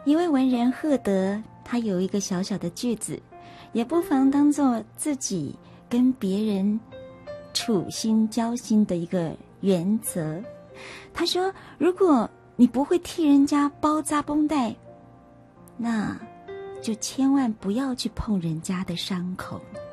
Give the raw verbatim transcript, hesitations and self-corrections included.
一位文人赫德，他有一个小小的句子，也不妨当作自己跟别人处心交心的一个原则。他说，如果你不会替人家包扎绷带，那就千万不要去碰人家的伤口。